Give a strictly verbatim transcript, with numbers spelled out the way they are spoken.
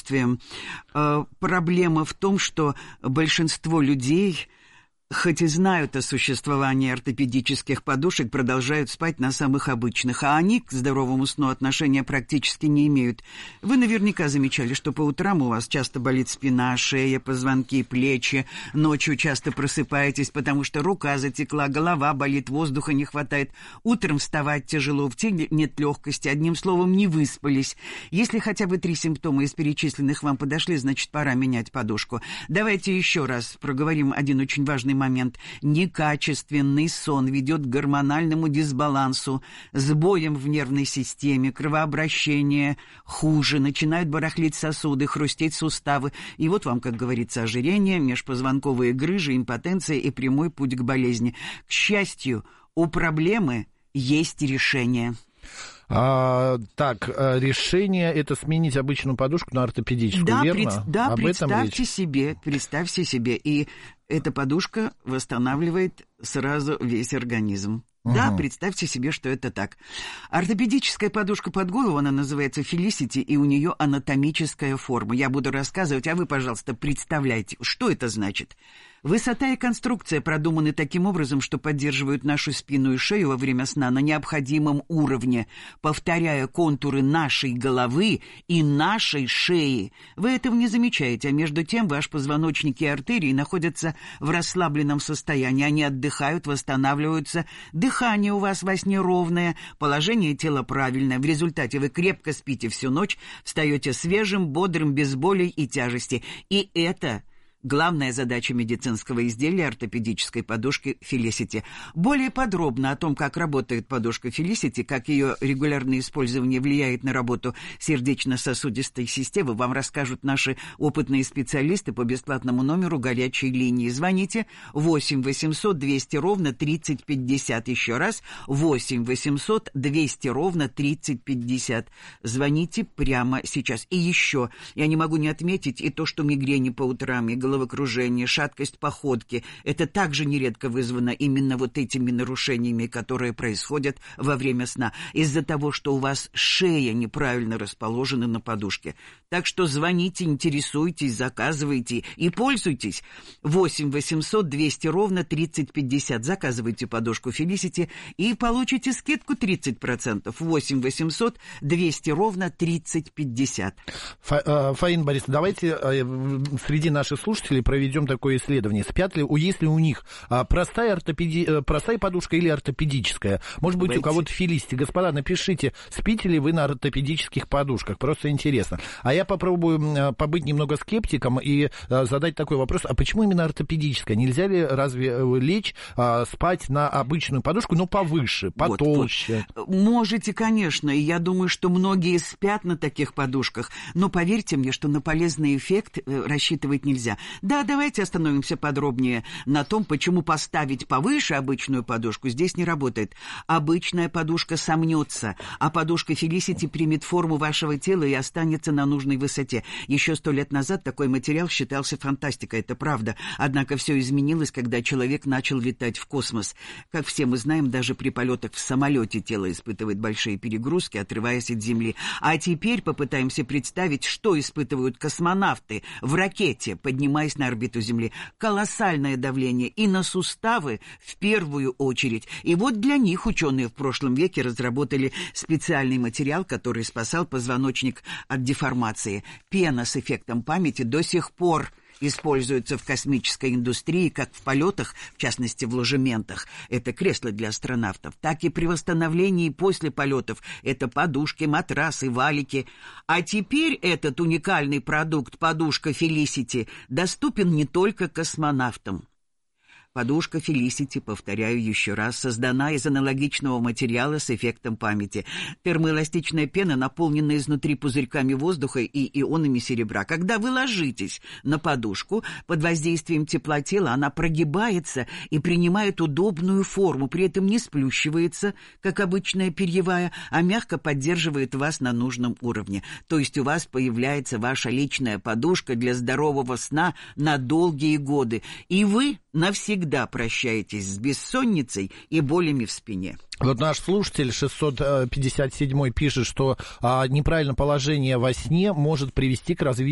удовольствием. Проблема в том, что большинство людей, хоть и знают о существовании ортопедических подушек, продолжают спать на самых обычных, а они к здоровому сну отношения практически не имеют. Вы наверняка замечали, что по утрам у вас часто болит спина, шея, позвонки, плечи, ночью часто просыпаетесь, потому что рука затекла, голова болит, воздуха не хватает, утром вставать тяжело, в теле нет легкости, одним словом, не выспались. Если хотя бы три симптома из перечисленных вам подошли, значит, пора менять подушку. Давайте еще раз проговорим один очень важный момент. Некачественный сон ведет к гормональному дисбалансу, сбоям в нервной системе, кровообращение хуже, начинают барахлить сосуды, хрустеть суставы. И вот вам, как говорится, ожирение, межпозвонковые грыжи, импотенция и прямой путь к болезни. К счастью, у проблемы есть решение. А, так, решение — это сменить обычную подушку на ортопедическую, да, верно? Пред, да, Об представьте этом себе, представьте себе, и эта подушка восстанавливает сразу весь организм. Угу. Да, представьте себе, что это так. Ортопедическая подушка под голову, она называется Felicity, и у нее анатомическая форма. Я буду рассказывать, а вы, пожалуйста, представляйте, что это значит. Высота и конструкция продуманы таким образом, что поддерживают нашу спину и шею во время сна на необходимом уровне, повторяя контуры нашей головы и нашей шеи. Вы этого не замечаете, а между тем ваш позвоночник и артерии находятся в расслабленном состоянии. Они отдыхают, восстанавливаются. Дыхание у вас во сне ровное, положение тела правильное. В результате вы крепко спите всю ночь, встаете свежим, бодрым, без болей и тяжести. И это главная задача медицинского изделия ортопедической подушки Felicity. Более подробно о том, как работает подушка Felicity, как ее регулярное использование влияет на работу сердечно-сосудистой системы, вам расскажут наши опытные специалисты по бесплатному номеру горячей линии. Звоните восемь восемьсот двести ровно тридцать пятьдесят. Еще раз, восемь восемьсот двести ровно тридцать пятьдесят. Звоните прямо сейчас. И еще, я не могу не отметить и то, что мигрени по утрам, и головокружение, шаткость походки. Это также нередко вызвано именно вот этими нарушениями, которые происходят во время сна, из-за того, что у вас шея неправильно расположена на подушке. Так что звоните, интересуйтесь, заказывайте и пользуйтесь. восемь восемьсот двести ровно тридцать пятьдесят. Заказывайте подушку Felicity и получите скидку тридцать процентов. восемь восемьсот двести ровно тридцать пятьдесят. Фа, Фаина Борисовна, давайте среди наших слушателей проведем такое исследование. Спят ли, есть ли у них простая, ортопеди, простая подушка или ортопедическая? Может быть, Давайте. У кого-то Felicity. Господа, напишите, спите ли вы на ортопедических подушках? Просто интересно. А я попробую побыть немного скептиком и задать такой вопрос. А почему именно ортопедическая? Нельзя ли разве лечь, спать на обычную подушку, но повыше, потолще? Вот, вот. Можете, конечно. И я думаю, что многие спят на таких подушках. Но поверьте мне, что на полезный эффект рассчитывать нельзя. Да, давайте остановимся подробнее на том, почему поставить повыше обычную подушку здесь не работает. Обычная подушка сомнется, а подушка Felicity примет форму вашего тела и останется на нужной высоте. Еще сто лет назад такой материал считался фантастикой, это правда. Однако все изменилось, когда человек начал летать в космос. Как все мы знаем, даже при полетах в самолете тело испытывает большие перегрузки, отрываясь от Земли. А теперь попытаемся представить, что испытывают космонавты в ракете, поднимаясь на орбиту Земли. Колоссальное давление и на суставы в первую очередь. И вот для них ученые в прошлом веке разработали специальный материал, который спасал позвоночник от деформации. Пена с эффектом памяти до сих пор используется в космической индустрии, как в полетах, в частности в ложементах. Это кресла для астронавтов. Так и при восстановлении после полетов. Это подушки, матрасы, валики. А теперь этот уникальный продукт, подушка Felicity, доступен не только космонавтам. Подушка Felicity, повторяю еще раз, создана из аналогичного материала с эффектом памяти. Термоэластичная пена наполнена изнутри пузырьками воздуха и ионами серебра. Когда вы ложитесь на подушку, под воздействием тепла тела она прогибается и принимает удобную форму, при этом не сплющивается, как обычная перьевая, а мягко поддерживает вас на нужном уровне. То есть у вас появляется ваша личная подушка для здорового сна на долгие годы. И вы навсегда прощаетесь с бессонницей и болями в спине. Вот наш слушатель шестьсот пятьдесят семь пишет, что а, неправильное положение во сне может привести к развитию